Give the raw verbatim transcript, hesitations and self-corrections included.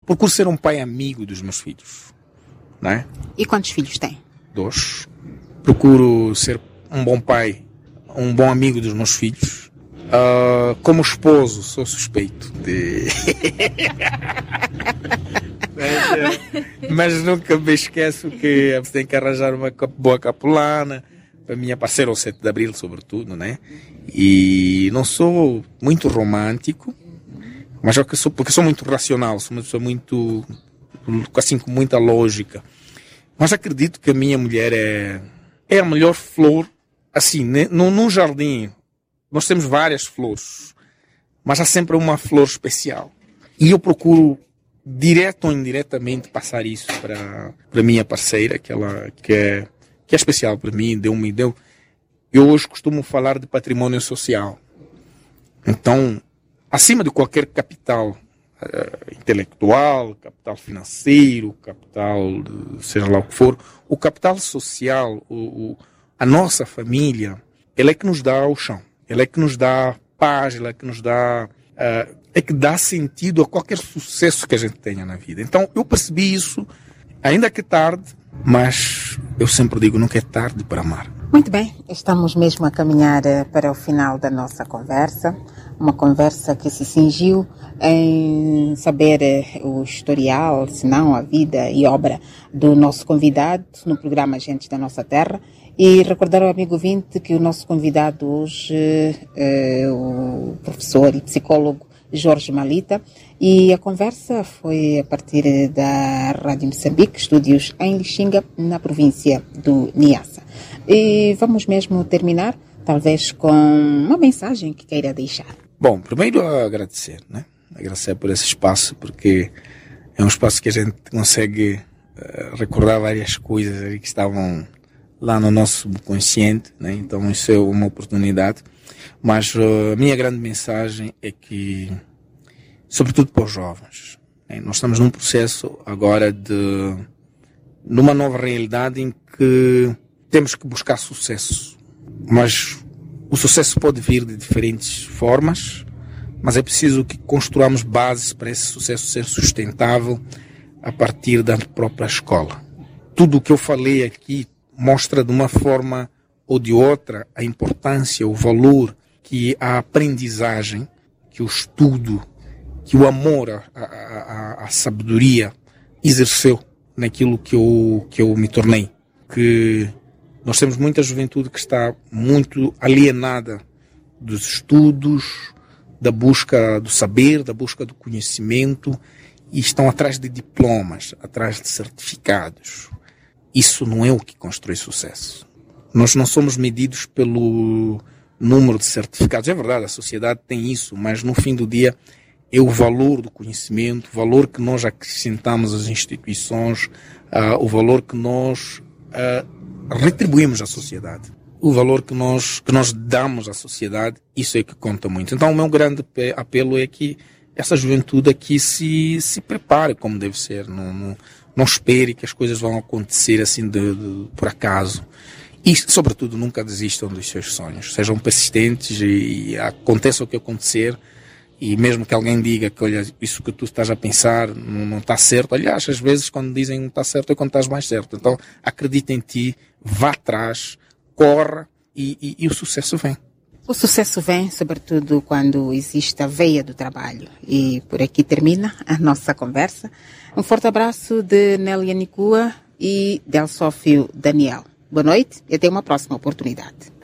procuro ser um pai amigo dos meus filhos, não é? E quantos filhos tem? Dois. Procuro ser um bom pai, um bom amigo dos meus filhos. Uh, como esposo, sou suspeito de... mas, mas nunca me esqueço que você tem que arranjar uma boa capulana para minha parceira, o sete de abril, sobretudo, né? E não sou muito romântico, mas é que sou, porque sou muito racional, sou, sou muito, assim, com muita lógica. Mas acredito que a minha mulher é, é a melhor flor, assim, né? num, num jardim. Nós temos várias flores, mas há sempre uma flor especial. E eu procuro, direto ou indiretamente, passar isso para a minha parceira, que, ela, que, é, que é especial para mim, deu me deu. Eu hoje costumo falar de patrimônio social. Então, acima de qualquer capital uh, intelectual, capital financeiro, capital, seja lá o que for, o capital social, o, o, a nossa família, ela é que nos dá o chão. Ela é que nos dá paz, ela é que nos dá, uh, é que dá sentido a qualquer sucesso que a gente tenha na vida. Então, eu percebi isso, ainda que tarde, mas eu sempre digo, nunca é tarde para amar. Muito bem, estamos mesmo a caminhar para o final da nossa conversa. Uma conversa que se cingiu em saber o historial, se não a vida e obra do nosso convidado no programa Gente da Nossa Terra. E recordar ao amigo ouvinte que o nosso convidado hoje é o professor e psicólogo Jorge Malita, e a conversa foi a partir da Rádio Moçambique, estúdios em Lixinga, na província do Niassa. E vamos mesmo terminar, talvez, com uma mensagem que queira deixar. Bom, primeiro agradecer, né? Agradecer por esse espaço, porque é um espaço que a gente consegue uh, recordar várias coisas ali que estavam lá no nosso subconsciente, né? Então isso é uma oportunidade. Mas uh, a minha grande mensagem é que, sobretudo para os jovens, né? Nós estamos num processo agora de, numa nova realidade em que temos que buscar sucesso. Mas o sucesso pode vir de diferentes formas, mas é preciso que construamos bases para esse sucesso ser sustentável a partir da própria escola. Tudo o que eu falei aqui mostra de uma forma ou de outra a importância, o valor que a aprendizagem, que o estudo, que o amor à, à, à sabedoria exerceu naquilo que eu, que eu me tornei. Que nós temos muita juventude que está muito alienada dos estudos, da busca do saber, da busca do conhecimento, e estão atrás de diplomas, atrás de certificados. Isso não é o que constrói sucesso. Nós não somos medidos pelo número de certificados. É verdade, a sociedade tem isso, mas no fim do dia é o valor do conhecimento, o valor que nós acrescentamos às instituições, uh, o valor que nós uh, retribuímos à sociedade. O valor que nós, que nós damos à sociedade, isso é que conta muito. Então o meu grande apelo é que essa juventude aqui se, se prepare como deve ser. Não, não, não espere que as coisas vão acontecer assim de, de, por acaso. E, sobretudo, nunca desistam dos seus sonhos. Sejam persistentes e, e aconteça o que acontecer. E mesmo que alguém diga que, olha, isso que tu estás a pensar não, não está certo. Aliás, às vezes, quando dizem não está certo, é quando estás mais certo. Então, acredita em ti, vá atrás, corra e, e, e o sucesso vem. O sucesso vem, sobretudo, quando existe a veia do trabalho. E por aqui termina a nossa conversa. Um forte abraço de Nélia Nicua e Del Sófio Daniel. Boa noite e até uma próxima oportunidade.